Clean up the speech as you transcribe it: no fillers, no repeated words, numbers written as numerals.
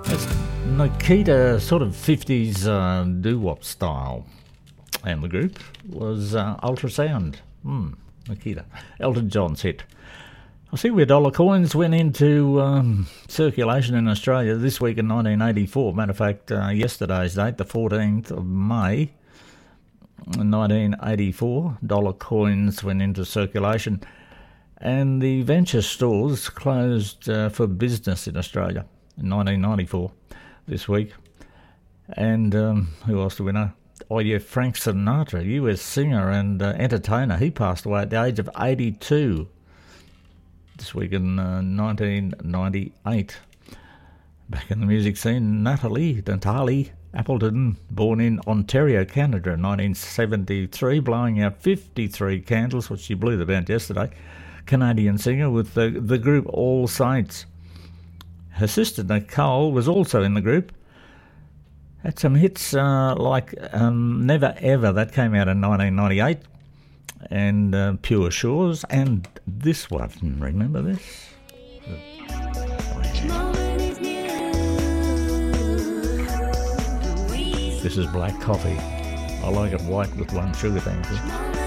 It's Nikita, sort of 50s doo-wop style. And the group was Ultrasound. Nikita. Elton John's hit. I see where dollar coins went into circulation in Australia this week in 1984. Matter of fact, yesterday's date, the 14th of May, 1984, dollar coins went into circulation. And the venture stores closed for business in Australia in 1994 this week. And who else do we know? Oh yeah, Frank Sinatra, US singer and entertainer. He passed away at the age of 82 this week in 1998. Back in the music scene, Natalie Appleton, born in Ontario, Canada in 1973, blowing out 53 candles, which she blew the band yesterday. Canadian singer with the group All Saints. Her sister Nicole was also in the group. Had some hits like Never Ever, that came out in 1998, and Pure Shores, and this one, remember this? This is Black Coffee. I like it white with one sugar, thank you.